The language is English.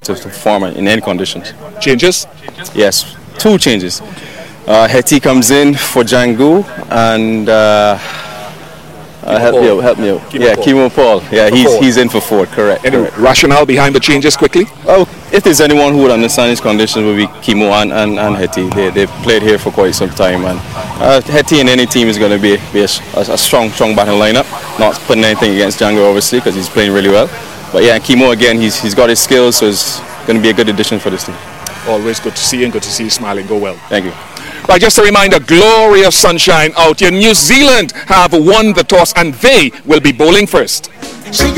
to perform in any conditions. Changes? Yes, 2 changes. Hetty comes in for Django and help me out. Kimo Paul. Yeah, he's in for Ford. Correct. Any rationale behind the changes quickly? Oh, if there's anyone who would understand his conditions, would be Kimo and Hetty. They played here for quite some time, and Hetty in any team is going to be a strong batting lineup. Not putting anything against Django, obviously, because he's playing really well. But yeah, Kimo again, he's got his skills, so it's going to be a good addition for this team. Always good to see you and good to see you smiling. Go well. Thank you. Right, just a reminder, glory of sunshine out here. New Zealand have won the toss and they will be bowling first.